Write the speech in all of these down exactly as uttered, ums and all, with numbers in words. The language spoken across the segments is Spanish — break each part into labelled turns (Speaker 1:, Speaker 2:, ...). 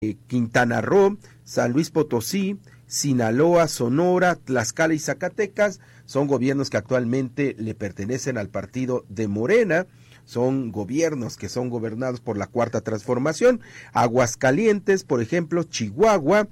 Speaker 1: eh, Quintana Roo, San Luis Potosí, Sinaloa, Sonora, Tlaxcala y Zacatecas son gobiernos que actualmente le pertenecen al partido de Morena. Son gobiernos que son gobernados por la Cuarta Transformación. Aguascalientes, por ejemplo, Chihuahua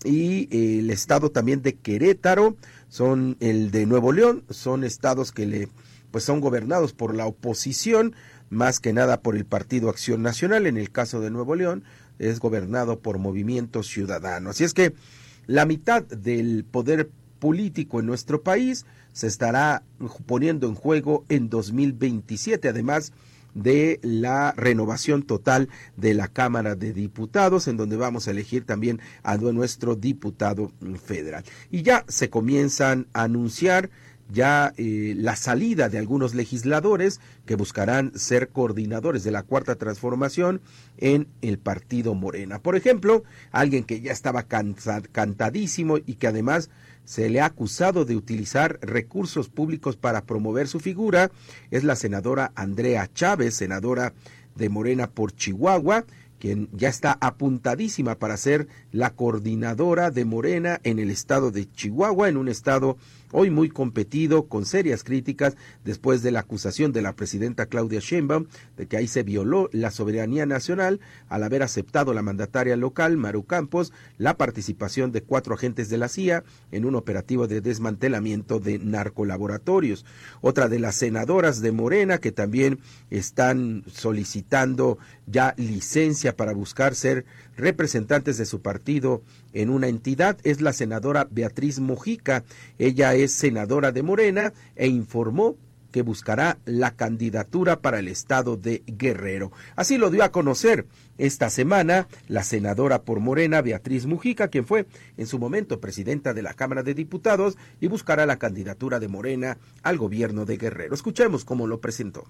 Speaker 1: y eh, el estado también de Querétaro, son el de Nuevo León, son estados que le pues son gobernados por la oposición, más que nada por el Partido Acción Nacional. En el caso de Nuevo León es gobernado por Movimiento Ciudadano. Así es que la mitad del poder político en nuestro país se estará poniendo en juego en dos mil veintisiete, además de la renovación total de la Cámara de Diputados, en donde vamos a elegir también a nuestro diputado federal. Y ya se comienzan a anunciar ya eh, la salida de algunos legisladores que buscarán ser coordinadores de la Cuarta Transformación en el partido Morena. Por ejemplo, alguien que ya estaba cansa, cantadísimo y que además se le ha acusado de utilizar recursos públicos para promover su figura es la senadora Andrea Chávez, senadora de Morena por Chihuahua, quien ya está apuntadísima para ser la coordinadora de Morena en el estado de Chihuahua, en un estado hoy muy competido, con serias críticas después de la acusación de la presidenta Claudia Sheinbaum de que ahí se violó la soberanía nacional al haber aceptado la mandataria local, Maru Campos, la participación de cuatro agentes de la C I A en un operativo de desmantelamiento de narcolaboratorios. Otra de las senadoras de Morena que también están solicitando ya licencia para buscar ser representantes de su partido en una entidad es la senadora Beatriz Mojica. Ella es senadora de Morena e informó que buscará la candidatura para el estado de Guerrero. Así lo dio a conocer esta semana la senadora por Morena, Beatriz Mojica, quien fue en su momento presidenta de la Cámara de Diputados y buscará la candidatura de Morena al gobierno de Guerrero. Escuchemos cómo lo presentó.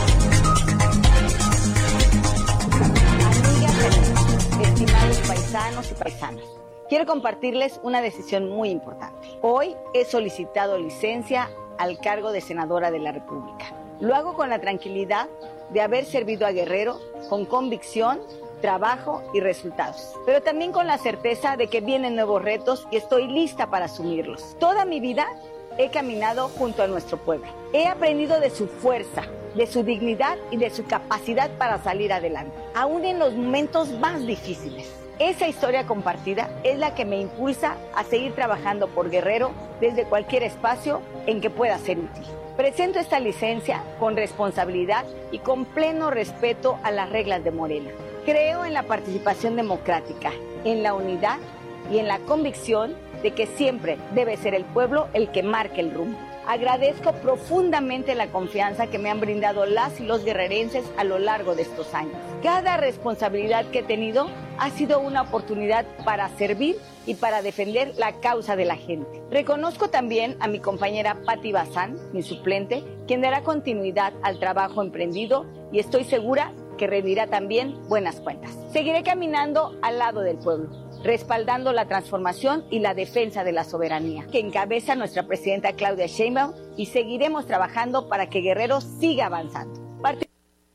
Speaker 2: Estimados paisanos y paisanas, quiero compartirles una decisión muy importante. Hoy he solicitado licencia al cargo de senadora de la República. Lo hago con la tranquilidad de haber servido a Guerrero con convicción, trabajo y resultados, pero también con la certeza de que vienen nuevos retos y estoy lista para asumirlos. Toda mi vida he caminado junto a nuestro pueblo. He aprendido de su fuerza, de su dignidad y de su capacidad para salir adelante, aún en los momentos más difíciles. Esa historia compartida es la que me impulsa a seguir trabajando por Guerrero desde cualquier espacio en que pueda ser útil. Presento esta licencia con responsabilidad y con pleno respeto a las reglas de Morena. Creo en la participación democrática, en la unidad y en la convicción de que siempre debe ser el pueblo el que marque el rumbo. Agradezco profundamente la confianza que me han brindado las y los guerrerenses a lo largo de estos años. Cada responsabilidad que he tenido ha sido una oportunidad para servir y para defender la causa de la gente. Reconozco también a mi compañera Patti Bazán, mi suplente, quien dará continuidad al trabajo emprendido y estoy segura que rendirá también buenas cuentas. Seguiré caminando al lado del pueblo, respaldando la transformación y la defensa de la soberanía que encabeza nuestra presidenta Claudia Sheinbaum y seguiremos trabajando para que Guerrero siga avanzando. Part-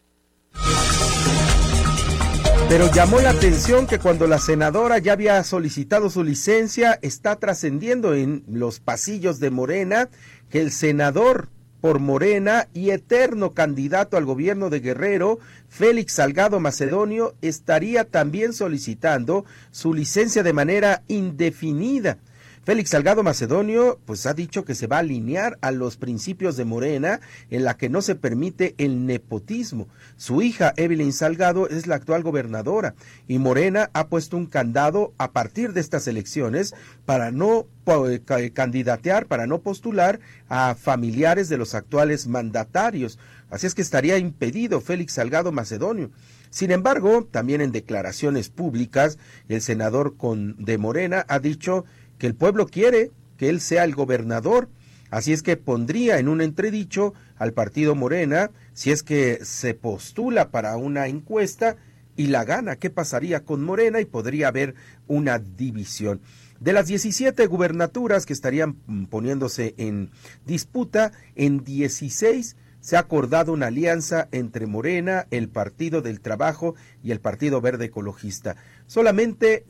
Speaker 1: Pero llamó la atención que cuando la senadora ya había solicitado su licencia, está trascendiendo en los pasillos de Morena que el senador por Morena y eterno candidato al gobierno de Guerrero, Félix Salgado Macedonio, estaría también solicitando su licencia de manera indefinida. Félix Salgado Macedonio pues ha dicho que se va a alinear a los principios de Morena en la que no se permite el nepotismo. Su hija Evelyn Salgado es la actual gobernadora y Morena ha puesto un candado a partir de estas elecciones para no candidatear, para no postular a familiares de los actuales mandatarios. Así es que estaría impedido Félix Salgado Macedonio. Sin embargo, también en declaraciones públicas, el senador con, de Morena ha dicho que el pueblo quiere que él sea el gobernador, así es que pondría en un entredicho al partido Morena si es que se postula para una encuesta y la gana. ¿Qué pasaría con Morena? Y podría haber una división. De las diecisiete gubernaturas que estarían poniéndose en disputa, en dieciséis se ha acordado una alianza entre Morena, el Partido del Trabajo y el Partido Verde Ecologista. Solamente